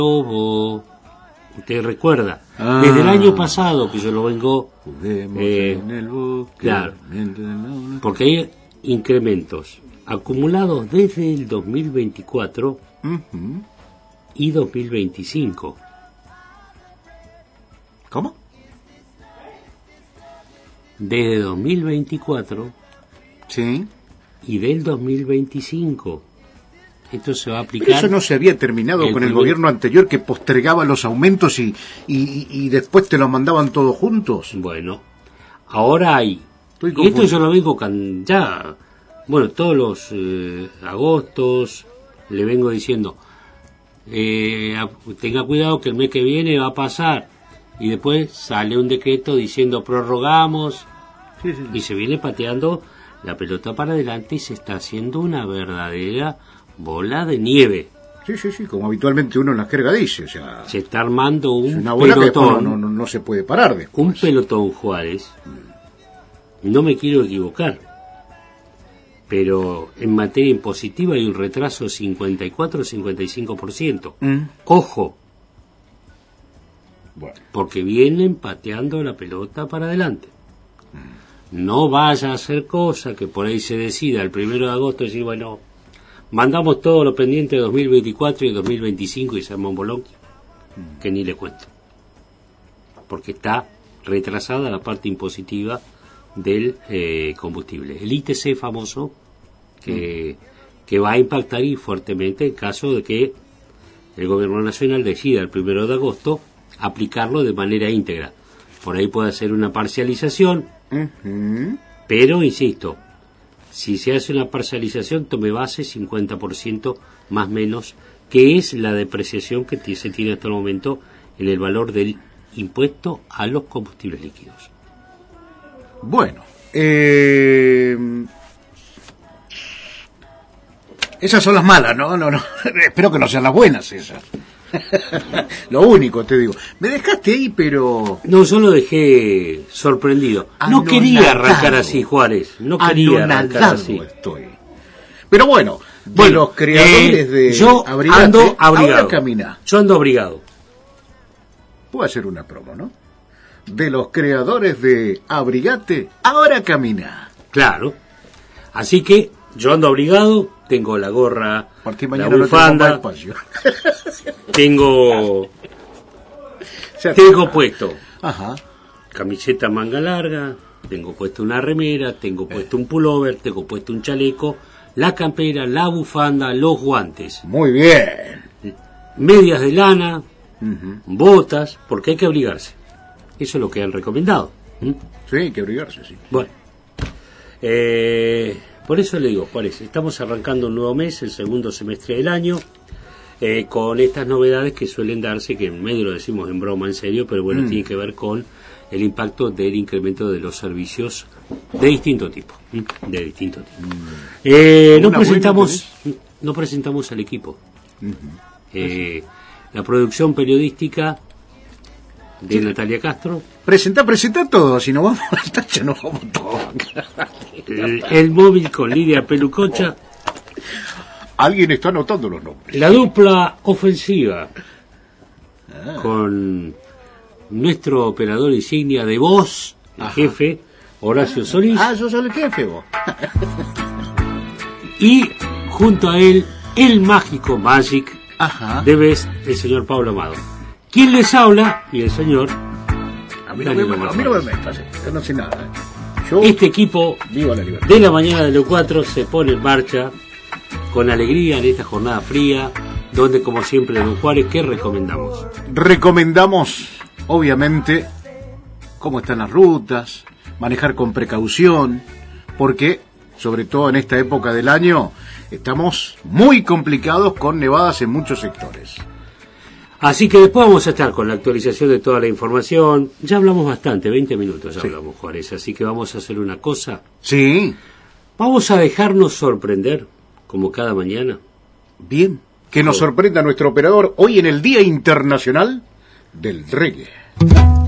Lobo. Usted recuerda, desde el año pasado que yo lo vengo... en el bosque, claro, porque hay incrementos acumulados desde el 2024 y 2025. ¿Cómo? Desde 2024 Sí. y del 2025. Esto se va a aplicar. Pero eso no se había terminado con el gobierno anterior, que postergaba los aumentos y después te los mandaban todos juntos. Bueno, ahora hay. Y esto yo lo vengo ya. Bueno, todos los agostos le vengo diciendo, tenga cuidado que el mes que viene va a pasar. Y después sale un decreto diciendo prorrogamos. Sí. Y se viene pateando la pelota para adelante y se está haciendo una verdadera bola de nieve. Sí, como habitualmente uno en la jerga dice, o sea... Se está armando un pelotón. Que no se puede parar después. Un pelotón, Juárez. No me quiero equivocar, pero en materia impositiva hay un retraso 54-55%. Ojo, bueno, porque vienen pateando la pelota para adelante. No vaya a hacer cosa que por ahí se decida el 1 de agosto decir, bueno, mandamos todo lo pendiente de 2024 y 2025 y se arma un bolón que ni le cuento. Porque está retrasada la parte impositiva del combustible. El ITC famoso que va a impactar y fuertemente en caso de que el gobierno nacional decida el 1 de agosto aplicarlo de manera íntegra. Por ahí puede ser una parcialización, pero insisto, si se hace una parcialización, tome base 50% más menos, que es la depreciación que se tiene hasta el momento en el valor del impuesto a los combustibles líquidos. Bueno, esas son las malas, ¿no? Espero que no sean las buenas esas. Lo único, te digo. Me dejaste ahí, pero... No, yo lo dejé sorprendido. No quería arrancar así, Juárez. No quería arrancar así. Estoy. Pero bueno, los creadores de yo Abrigate, ando abrigado. Ahora camina. Yo ando abrigado. Puedo hacer una promo, ¿no? De los creadores de Abrigate, ahora camina. Claro. Así que yo ando abrigado, tengo la gorra, la bufanda, no tengo puesto camiseta manga larga, tengo puesto una remera, tengo puesto un pullover, tengo puesto un chaleco, la campera, la bufanda, los guantes. Muy bien. Medias de lana, botas, porque hay que abrigarse. Eso es lo que han recomendado. Sí, hay que abrigarse, sí. Bueno, por eso le digo, Juárez, estamos arrancando un nuevo mes, el segundo semestre del año, con estas novedades que suelen darse, que en medio lo decimos en broma, en serio, pero bueno, tiene que ver con el impacto del incremento de los servicios de distinto tipo. No presentamos al equipo. La producción periodística de Natalia Castro. Presenta todo, si no vamos al tacho, no vamos todos. El móvil con Lidia Pelucocha. Alguien está anotando los nombres. La dupla ofensiva con nuestro operador insignia de voz, el jefe, Horacio Solís. Yo soy el jefe, vos. Y junto a él, el mágico Magic de Best, el señor Pablo Amado. ¿Quién les habla? Y el señor... A mí no me metas, yo no sé nada. Este equipo de la mañana de los 4 se pone en marcha con alegría en esta jornada fría, donde como siempre, don Juárez, ¿qué recomendamos? Recomendamos, obviamente, cómo están las rutas, manejar con precaución, porque, sobre todo en esta época del año, estamos muy complicados con nevadas en muchos sectores. Así que después vamos a estar con la actualización de toda la información. Ya hablamos bastante, 20 minutos ya hablamos, Juárez, así que vamos a hacer una cosa. Sí. Vamos a dejarnos sorprender, como cada mañana. Bien. Que nos sorprenda nuestro operador hoy en el Día Internacional del Reggae.